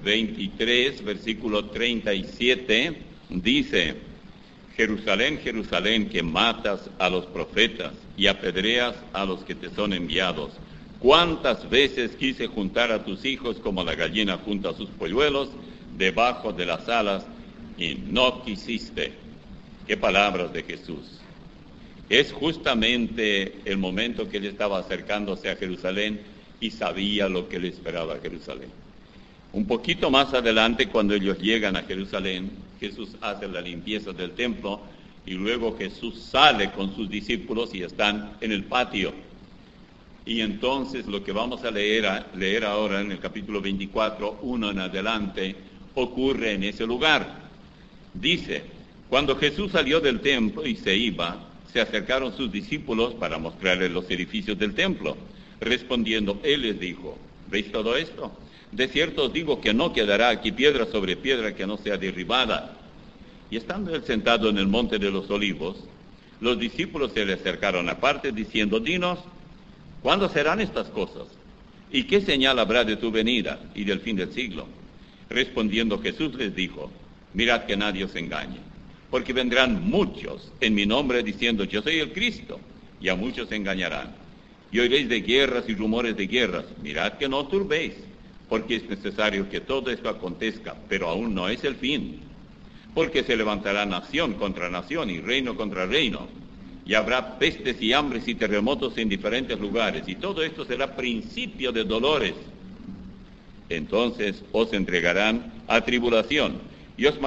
23, versículo 37, dice: Jerusalén, Jerusalén, que matas a los profetas y apedreas a los que te son enviados. ¿Cuántas veces quise juntar a tus hijos como la gallina junta a sus polluelos debajo de las alas y no quisiste? Qué palabras de Jesús. Es justamente el momento que él estaba acercándose a Jerusalén y sabía lo que le esperaba a Jerusalén. Un poquito más adelante, cuando ellos llegan a Jerusalén, Jesús hace la limpieza del templo y luego Jesús sale con sus discípulos y están en el patio. Y entonces lo que vamos a leer ahora en el capítulo 24, 1 en adelante, ocurre en ese lugar. Dice: cuando Jesús salió del templo y se iba, se acercaron sus discípulos para mostrarles los edificios del templo. Respondiendo, él les dijo: ¿veis todo esto? De cierto os digo que no quedará aquí piedra sobre piedra que no sea derribada. Y estando él sentado en el monte de los olivos, los discípulos se le acercaron aparte, diciendo: dinos, ¿cuándo serán estas cosas? ¿Y qué señal habrá de tu venida y del fin del siglo? Respondiendo Jesús les dijo: mirad que nadie os engañe, porque vendrán muchos en mi nombre diciendo: yo soy el Cristo, y a muchos engañarán. Y oiréis de guerras y rumores de guerras. Mirad que no os turbéis, porque es necesario que todo esto acontezca, pero aún no es el fin. Porque se levantará nación contra nación y reino contra reino, y habrá pestes y hambres y terremotos en diferentes lugares, y todo esto será principio de dolores. Entonces os entregarán a tribulación, y os